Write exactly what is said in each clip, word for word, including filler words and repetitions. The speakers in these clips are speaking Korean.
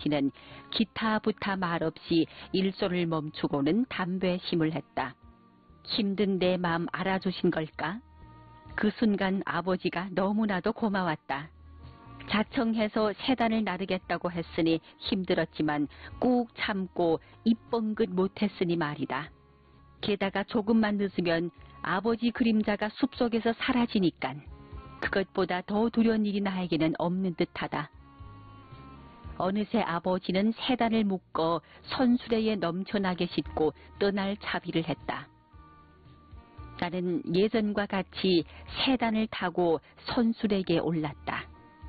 아버지는 기타부타 말없이 일손을 멈추고는 담배 심을 했다. 힘든 내 마음 알아주신 걸까? 그 순간 아버지가 너무나도 고마웠다. 자청해서 세단을 나르겠다고 했으니 힘들었지만 꾹 참고 입 뻥긋 못했으니 말이다. 게다가 조금만 늦으면 아버지 그림자가 숲속에서 사라지니깐 그것보다 더 두려운 일이 나에게는 없는 듯하다. 어느새 아버지는 세단을 묶어 선수레에 넘쳐나게 싣고 떠날 차비를 했다. 나는 예전과 같이 세단을 타고 선수레에 올랐다.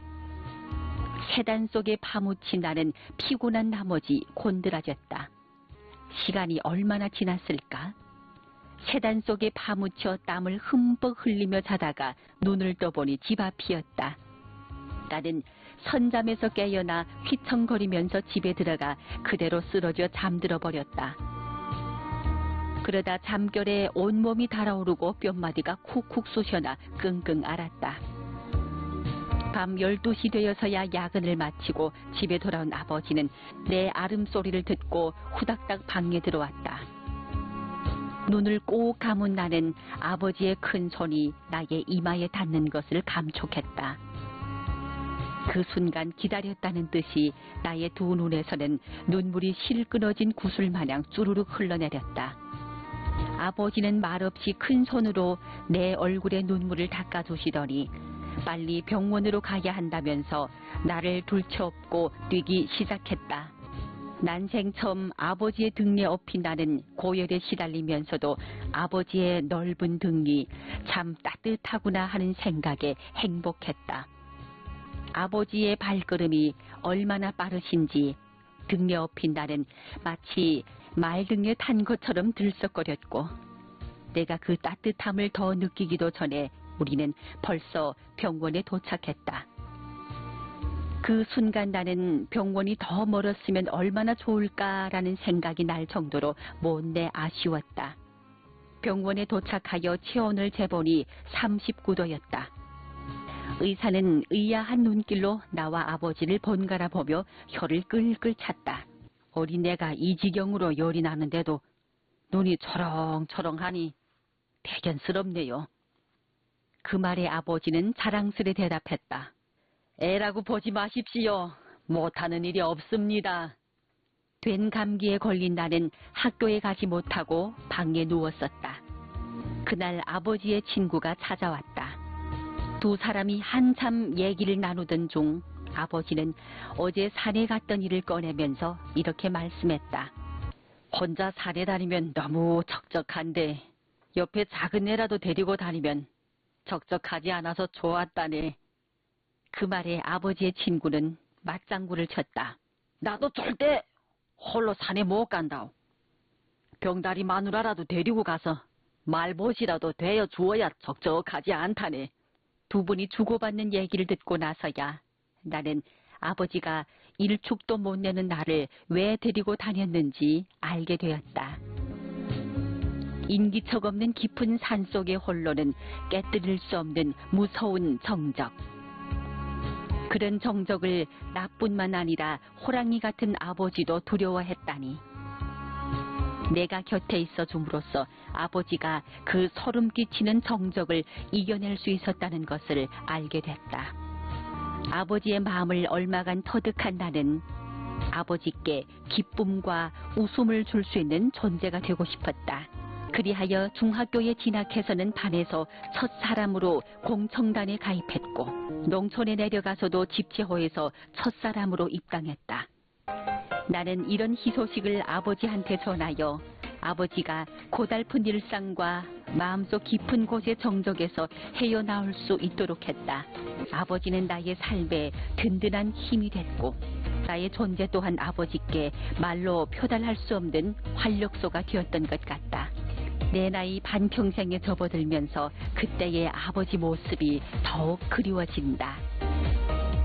세단 속에 파묻힌 나는 피곤한 나머지 곤드라졌다. 시간이 얼마나 지났을까? 세단 속에 파묻혀 땀을 흠뻑 흘리며 자다가 눈을 떠보니 집 앞이었다. 나는 선잠에서 깨어나 휘청거리면서 집에 들어가 그대로 쓰러져 잠들어 버렸다. 그러다 잠결에 온몸이 달아오르고 뼘마디가 쿡쿡 쑤셔나 끙끙 앓았다. 밤 열두 시 되어서야 야근을 마치고 집에 돌아온 아버지는 내 아름소리를 듣고 후닥닥 방에 들어왔다. 눈을 꼭 감은 나는 아버지의 큰 손이 나의 이마에 닿는 것을 감촉했다. 그 순간 기다렸다는 듯이 나의 두 눈에서는 눈물이 실 끊어진 구슬마냥 쭈루룩 흘러내렸다. 아버지는 말없이 큰 손으로 내 얼굴에 눈물을 닦아주시더니 빨리 병원으로 가야 한다면서 나를 둘째업고 뛰기 시작했다. 난생 처음 아버지의 등에 업힌 나는 고열에 시달리면서도 아버지의 넓은 등이 참 따뜻하구나 하는 생각에 행복했다. 아버지의 발걸음이 얼마나 빠르신지 등에 업힌 나는 마치 말등에 탄 것처럼 들썩거렸고 내가 그 따뜻함을 더 느끼기도 전에 우리는 벌써 병원에 도착했다. 그 순간 나는 병원이 더 멀었으면 얼마나 좋을까라는 생각이 날 정도로 못내 아쉬웠다. 병원에 도착하여 체온을 재보니 삼십구 도였다. 의사는 의아한 눈길로 나와 아버지를 번갈아 보며 혀를 끌끌 찼다. 어린애가 이 지경으로 열이 나는데도 눈이 초롱초롱하니 대견스럽네요. 그 말에 아버지는 자랑스레 대답했다. 애라고 보지 마십시오. 못하는 일이 없습니다. 된 감기에 걸린 나는 학교에 가지 못하고 방에 누웠었다. 그날 아버지의 친구가 찾아왔다. 두 사람이 한참 얘기를 나누던 중 아버지는 어제 산에 갔던 일을 꺼내면서 이렇게 말씀했다. 혼자 산에 다니면 너무 적적한데 옆에 작은 애라도 데리고 다니면 적적하지 않아서 좋았다네. 그 말에 아버지의 친구는 맞장구를 쳤다. 나도 절대 홀로 산에 못 간다오. 병다리 마누라라도 데리고 가서 말보시라도 되어 주어야 적적하지 않다네. 두 분이 주고받는 얘기를 듣고 나서야 나는 아버지가 일축도 못 내는 나를 왜 데리고 다녔는지 알게 되었다. 인기척 없는 깊은 산속의 홀로는 깨뜨릴 수 없는 무서운 정적. 그런 정적을 나뿐만 아니라 호랑이 같은 아버지도 두려워했다니. 내가 곁에 있어 줌으로써 아버지가 그 소름 끼치는 정적을 이겨낼 수 있었다는 것을 알게 됐다. 아버지의 마음을 얼마간 터득한 나는 아버지께 기쁨과 웃음을 줄 수 있는 존재가 되고 싶었다. 그리하여 중학교에 진학해서는 반에서 첫 사람으로 공청단에 가입했고 농촌에 내려가서도 집제호에서 첫 사람으로 입당했다. 나는 이런 희소식을 아버지한테 전하여 아버지가 고달픈 일상과 마음속 깊은 곳의 정적에서 헤어나올 수 있도록 했다. 아버지는 나의 삶에 든든한 힘이 됐고 나의 존재 또한 아버지께 말로 표달할 수 없는 활력소가 되었던 것 같다. 내 나이 반평생에 접어들면서 그때의 아버지 모습이 더욱 그리워진다.